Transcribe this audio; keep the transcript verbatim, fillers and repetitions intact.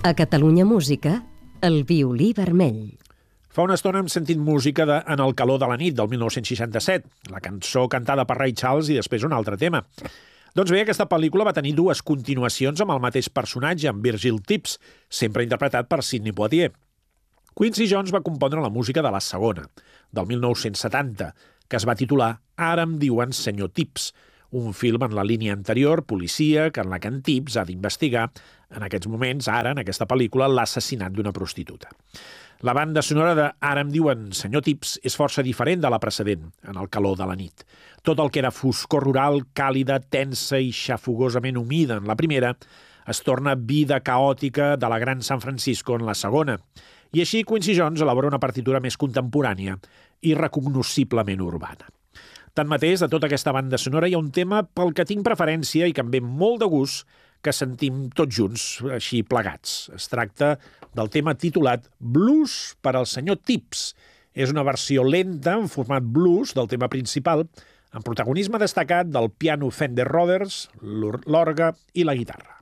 A Catalunya Música, el violí vermell. Fa una estona hem sentit música de En el calor de la nit, del mil nou-cents seixanta-set, la cançó cantada per Ray Charles i després un altre tema. Doncs bé, aquesta pel·lícula va tenir dues continuacions amb el mateix personatge, amb Virgil Tibbs, sempre interpretat per Sidney Poitier. Quincy Jones va compondre la música de la segona, del mil nou-cents setanta, que es va titular Ara em diuen senyor Tibbs, un film en la línia anterior, policíac, en la que en Tibbs ha d'investigar, en aquests moments, ara, en aquesta pel·lícula, l'assassinat d'una prostituta. La banda sonora de Ara em diuen senyor Tibbs és força diferent de la precedent, En el calor de la nit. Tot el que era foscor rural, càlida, tensa i xafogosament humida en la primera, es torna vida caòtica de la gran San Francisco en la segona. I així Quincy Jones elabora una partitura més contemporània i recognosciblement urbana. Tanmateix, de tota aquesta banda sonora hi ha un tema pel que tinc preferència i que em ve molt de gust que sentim tots junts, així plegats. Es tracta del tema titulat Blues per al senyor Tibbs. És una versió lenta en format blues del tema principal, amb protagonisme destacat del piano Fender Rhodes, l'orgue i la guitarra.